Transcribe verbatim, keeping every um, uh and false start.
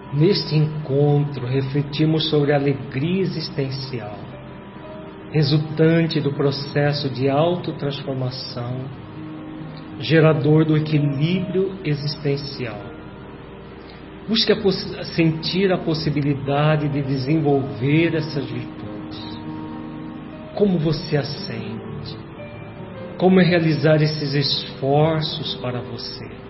Neste encontro, refletimos sobre a alegria existencial, resultante do processo de autotransformação, gerador do equilíbrio existencial. Busque a sentir a possibilidade de desenvolver essas virtudes. Como você as sente? Como é realizar esses esforços para você?